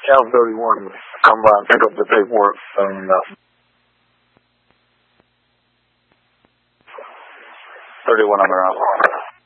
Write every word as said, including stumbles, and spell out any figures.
Cal thirty-one, come by and pick up the paperwork. And, uh, thirty-one on the route.